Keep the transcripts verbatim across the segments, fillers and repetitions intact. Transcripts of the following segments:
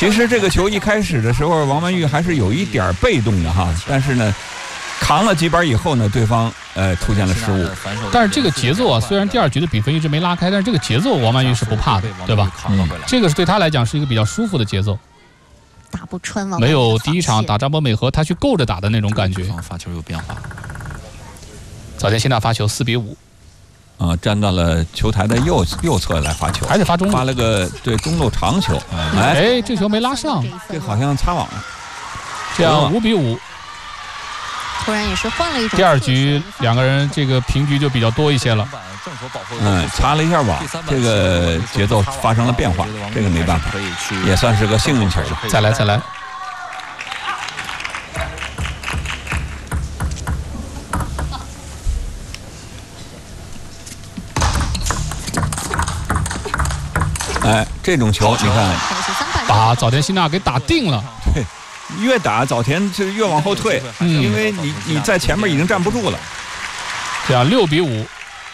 其实这个球一开始的时候，王曼玉还是有一点被动的哈，但是呢，扛了几板以后呢，对方呃出现了失误。 但是这个节奏啊，虽然第二局的比分一直没拉开，但是这个节奏王曼玉是不怕的，对吧？嗯，这个是对他来讲是一个比较舒服的节奏。 打不穿王， 没有第一场打张博美和他去够着打的那种感觉。 发球有变化。 早田希娜发球四比五。 啊、呃，站到了球台的右右侧来发球， 还得发中路， 发了个对中路长球。 哎，哎这球没拉上， 这好像擦网了。 这样五比五。 突然也是换了一种。 第二局两个人这个平局就比较多一些了。 嗯，擦了一下网，这个节奏发生了变化，这个没办法，也算是个幸运球了。 再来，再来。 哎，这种球你看， 把早田希娜给打定了。 对，越打早田就越往后退，嗯、因为你你在前面已经站不住了。 这样六比五，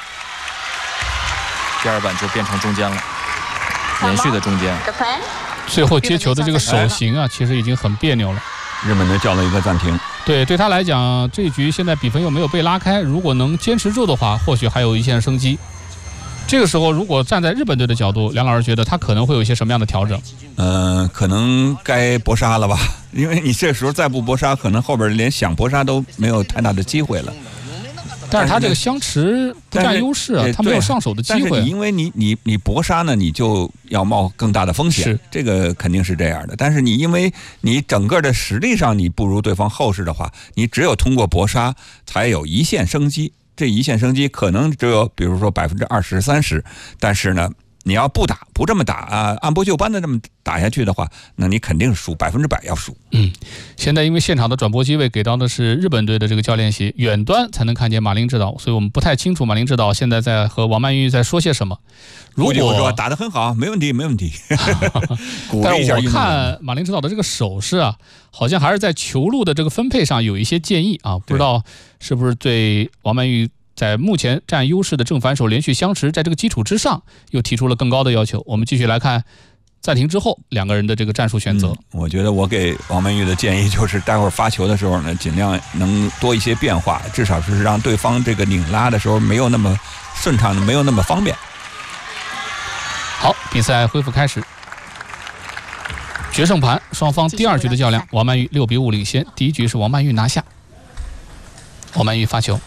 第二板就变成中间了，连续的中间。 最后接球的这个手型啊，其实已经很别扭了。 日本队叫了一个暂停。 对，对他来讲，这一局现在比分又没有被拉开，如果能坚持住的话，或许还有一线生机。这个时候，如果站在日本队的角度，梁老师觉得他可能会有一些什么样的调整？ 嗯、呃，可能该搏杀了吧，因为你这时候再不搏杀，可能后边连想搏杀都没有太大的机会了。 但是他这个相持不占优势啊，他没有上手的机会。 但是你因为你你你搏杀呢，你就要冒更大的风险，这个肯定是这样的。但是你因为你整个的实力上你不如对方后势的话，你只有通过搏杀才有一线生机。这一线生机可能只有比如说百分之二十三十，但是呢，你要不打不这么打啊，按部就班的这么打下去的话，那你肯定是输，百分之百要输。 嗯，现在因为现场的转播机位给到的是日本队的这个教练席，远端才能看见马林指导，所以我们不太清楚马林指导现在在和王曼玉在说些什么。如果说打得很好，没问题，没问题。 但是我看马林指导的这个手势啊，好像还是在球路的这个分配上有一些建议啊，不知道是不是对王曼玉在目前占优势的正反手连续相持，在这个基础之上又提出了更高的要求。我们继续来看暂停之后两个人的这个战术选择。 嗯、我觉得我给王曼玉的建议就是，待会儿发球的时候呢，尽量能多一些变化，至少是让对方这个拧拉的时候没有那么顺畅，没有那么方便。 好，比赛恢复开始。决胜盘，双方第二局的较量，王曼玉六比五领先。第一局是王曼玉拿下。王曼玉发球。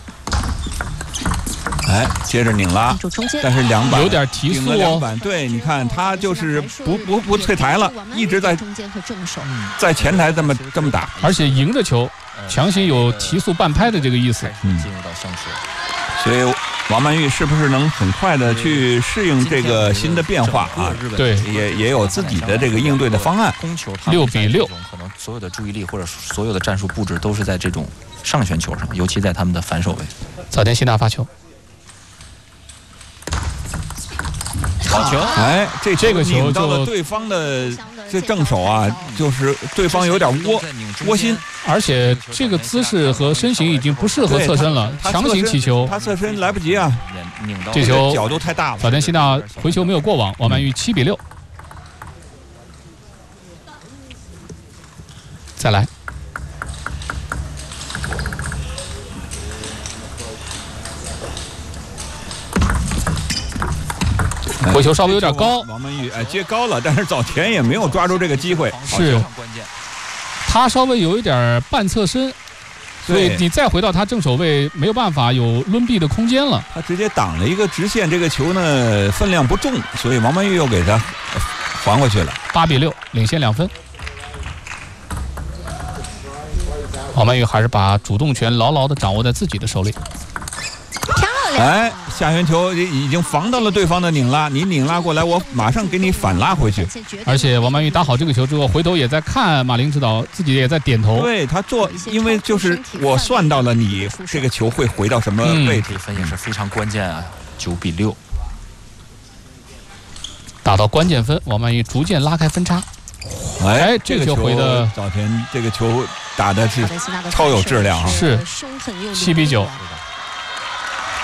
哎，接着拧拉，但是两板有点提速哦。对，你看他就是不不不退台了，一直在在前台这么这么打， 而且迎着球，强行有提速半拍的这个意思。 嗯，进入到相持。 所以王曼玉是不是能很快的去适应这个新的变化啊？ 对， 也也有自己的这个应对的方案。 六比六， 可能所有的注意力或者所有的战术布置都是在这种上旋球上，尤其在他们的反手位。 早田希娜发球。 好球！ 哎，这这个球到了对方的这正手啊，就是对方有点窝窝心， 而且这个姿势和身形已经不适合侧身了，强行起球， 他侧身来不及啊， 这球角度太大了。 早田希娜回球没有过网，王曼玉七比六。再来。回球稍微有点高， 王曼玉哎接高了，但是早田也没有抓住这个机会， 是，他稍微有一点半侧身，所以你再回到他正手位，没有办法有抡臂的空间了。 他直接挡了一个直线，这个球呢分量不重，所以王曼玉又给他还回去了。 八比六，领先两分。王曼玉还是把主动权牢牢地掌握在自己的手里。 哎，下旋球已经防到了对方的拧拉，你拧拉过来，我马上给你反拉回去。 而且王曼玉打好这个球之后，回头也在看马林指导，自己也在点头。 对他做，因为就是我算到了你这个球会回到什么位置， 这分也是非常关键啊，九比六， 打到关键分，王曼玉逐渐拉开分差。 哎， 这个球回的早田，这个球打的是超有质量啊， 是七比九。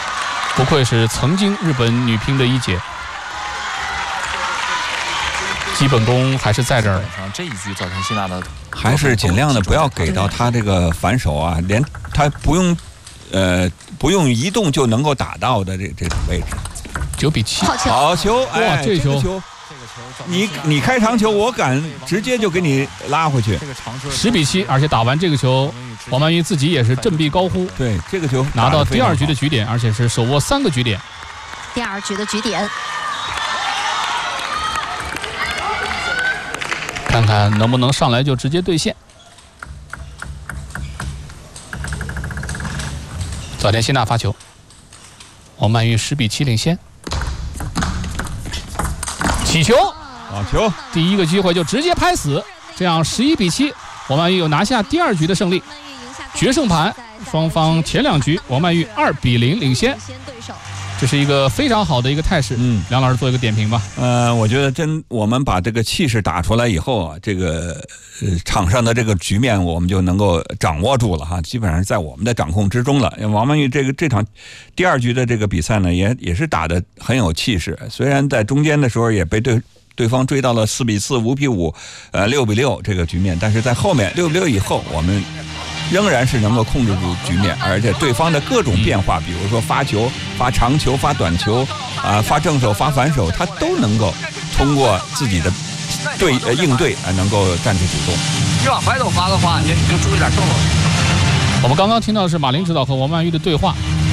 不愧是曾经日本女乒的一姐。 基本功还是在这儿。 这一局早田希娜的还是尽量的不要给到他这个反手啊，连他不用呃不用移动就能够打到的这这种位置。 九比七， 好球！ 好球！哎， 哇，这球， 球你你开长球，我敢直接就给你拉回去。 十比七，而且打完这个球，王曼玉自己也是振臂高呼。 对，这个球拿到第二局的局点，而且是手握三个局点。 第二局的局点， 看看能不能上来就直接兑现。早田希娜发球，王曼玉十比七领先。起球， 好球！ 第一个机会就直接拍死，这样十一比七，王曼玉又拿下第二局的胜利。决胜盘，双方前两局王曼玉二比零领先，这是一个非常好的一个态势。嗯，梁老师做一个点评吧。 呃，我觉得真我们把这个气势打出来以后啊，这个呃场上的这个局面我们就能够掌握住了哈，基本上是在我们的掌控之中了。王曼玉这个这场第二局的这个比赛呢，也也是打得很有气势，虽然在中间的时候也被对。对方追到了四比四、五比五、呃六比六这个局面，但是在后面六比六以后，我们仍然是能够控制住局面，而且对方的各种变化，比如说发球、发长球、发短球，啊、呃，发正手、发反手，他都能够通过自己的对呃应对啊，能够占据主动。 你往怀头发的话，你你就注意点正手。 我们刚刚听到的是马林指导和王曼玉的对话。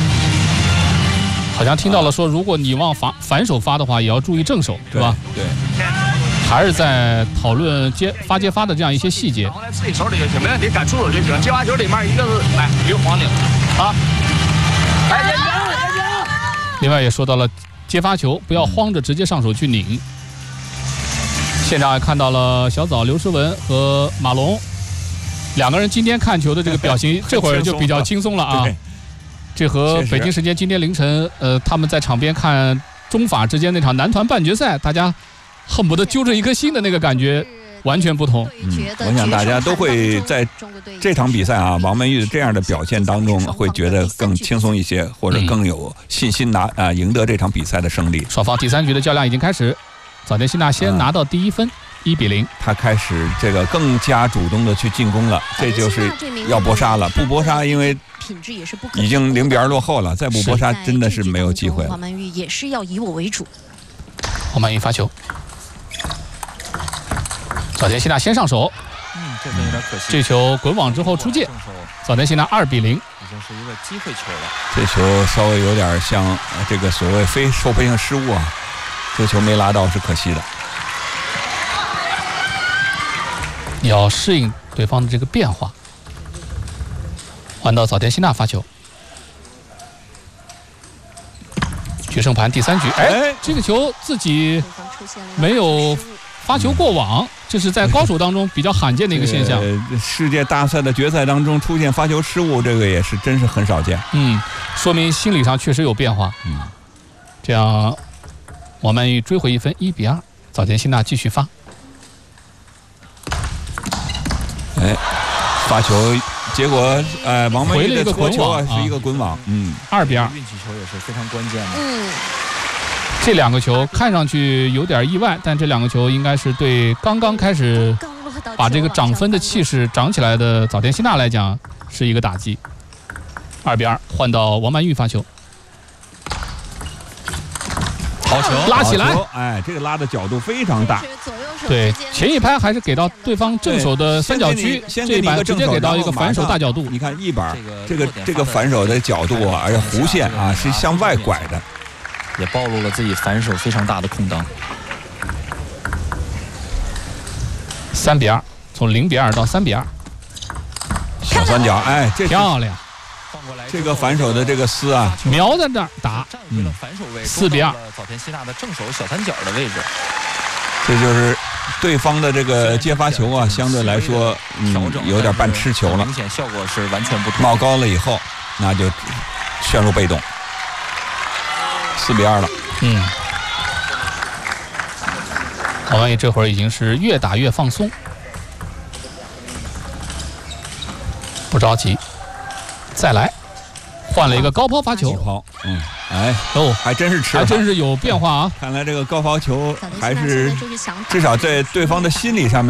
好像听到了说，如果你往反反手发的话，也要注意正手，是吧？ 对， 还是在讨论接发接发的这样一些细节。 放在自己手里就行，没问题，敢出手就行。接发球里面一个是来一个黄领啊，来接球，接球。 另外也说到了接发球不要慌着直接上手去拧。现场也看到了小枣刘诗雯和马龙两个人今天看球的这个表情，这会儿就比较轻松了啊。这和北京时间今天凌晨，呃，他们在场边看中法之间那场男团半决赛，大家恨不得揪着一颗心的那个感觉完全不同。 嗯，我想大家都会在这场比赛啊，王曼玉这样的表现当中，会觉得更轻松一些，或者更有信心拿啊赢得这场比赛的胜利。 双方第三局的较量已经开始，早田希娜先拿到第一分。一比零， 他开始这个更加主动的去进攻了，这就是要搏杀了。不搏杀，因为已经零比二落后了，再不搏杀真的是没有机会了。 王曼玉也是要以我为主。 王曼玉发球，早田希娜先上手， 嗯，这个有点可惜。 这球滚网之后出界，早田希娜二比零， 已经是一个机会球了。 这球稍微有点像这个所谓非受迫性失误啊，这球没拉到是可惜的。 要适应对方的这个变化，换到早田希娜发球，决胜盘第三局，哎，这个球自己没有发球过网，这是在高手当中比较罕见的一个现象。 呃、世界大赛的决赛当中出现发球失误，这个也是真是很少见。 嗯，说明心理上确实有变化。嗯，这样王曼玉追回一分，一比二，早田希娜继续发。 哎，发球，结果呃，王曼玉的搓球啊是一个滚网，嗯， 二比二。 运气球也是非常关键的。 嗯， 这两个球看上去有点意外，但这两个球应该是对刚刚开始把这个涨分的气势涨起来的早田希娜来讲是一个打击。二比二，换到王曼玉发球，好球，拉起来， 哎，这个拉的角度非常大。 对，前一拍还是给到对方正手的三角区，这一板直接给到一个反手大角度。 你看一板，这个这个反手的角度啊，而且弧线啊是向外拐的， 也暴露了自己反手非常大的空当。 三比二，从零比二到三比二， 小三角，哎，这漂亮。 这个反手的这个丝啊， 瞄在那儿打， 嗯， 四比二， 早田希娜的正手小三角的位置。 这就是对方的这个接发球啊，相对来说，嗯，有点半吃球了。 明显效果是完全不同。 冒高了以后，那就陷入被动。四比二了。 嗯。王曼玉这会儿已经是越打越放松，不着急，再来，换了一个高抛发球。 抛，嗯， 哎哦， 还真是吃了， 还真是有变化啊！ 看来这个高抛球还是至少在对方的心理上面。